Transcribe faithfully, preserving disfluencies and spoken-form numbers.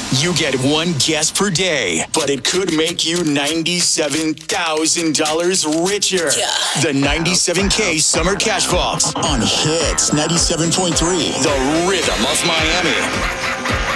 You get one guess per day, but it could make you ninety-seven thousand dollars richer. Yeah. The ninety-seven K Summer Cash Box on Hits ninety-seven point three, the rhythm of Miami.